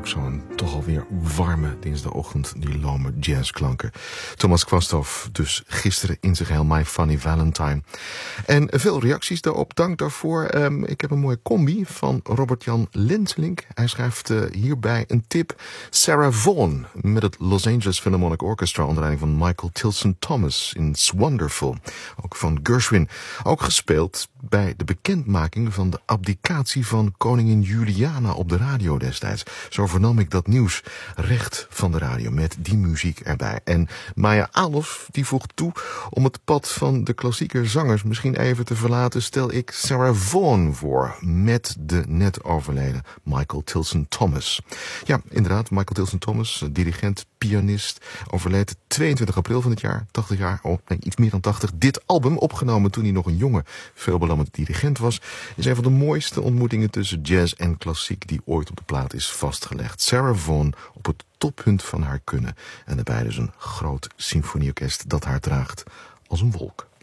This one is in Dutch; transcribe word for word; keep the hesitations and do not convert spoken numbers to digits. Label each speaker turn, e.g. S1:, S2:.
S1: op zo'n toch alweer warme dinsdagochtend, die lome jazzklanken. Thomas Kwasthoff dus gisteren in zijn geheel My Funny Valentine. En veel reacties daarop, dank daarvoor. Um, ik heb een mooie combi van Robert-Jan Lenselink. Hij schrijft uh, hierbij een tip. Sarah Vaughan met het Los Angeles Philharmonic Orchestra onder leiding van Michael Tilson Thomas in Wonderful. Ook van Gershwin. Ook gespeeld bij de bekendmaking van de abdicatie van koningin Juliana op de radio destijds. Zo vernam ik dat nieuws recht van de radio met die muziek erbij. En Maya Alof die voegt toe om het pad van de klassieke zangers misschien even te verlaten, stel ik Sarah Vaughan voor met de net overleden Michael Tilson Thomas. Ja, inderdaad, Michael Tilson Thomas, dirigent, pianist, overleed tweeëntwintig april van dit jaar, tachtig jaar, oh nee, iets meer dan tachtig. Dit album, opgenomen toen hij nog een jonge, veelbelovend dirigent was, is een van de mooiste ontmoetingen tussen jazz en klassiek die ooit op de plaat is vastgelegd. Sarah Vaughan op het toppunt van haar kunnen en daarbij dus een groot symfonieorkest dat haar draagt als een wolk.